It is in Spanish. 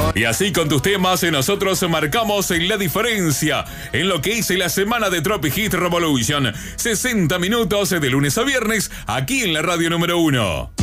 Y así con tus temas nosotros marcamos la diferencia en lo que es la semana de Tropic Hit Revolution. 60 minutos de lunes a viernes aquí en la radio número 1.